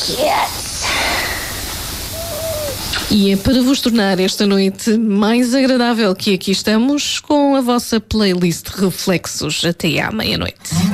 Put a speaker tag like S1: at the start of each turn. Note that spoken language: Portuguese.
S1: E é para vos tornar esta noite mais agradável que aqui estamos com a vossa playlist Reflexos até à meia-noite.